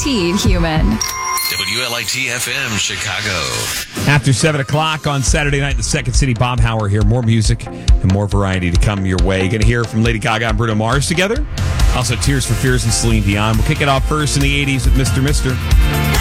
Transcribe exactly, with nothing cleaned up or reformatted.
guaranteed human. W L I T F M Chicago. After seven o'clock on Saturday night in the Second City, Bob Hauer here. More music and more variety to come your way. Going to hear from Lady Gaga and Bruno Mars together. Also, Tears for Fears and Celine Dion. We'll kick it off first in the eighties with Mister Mister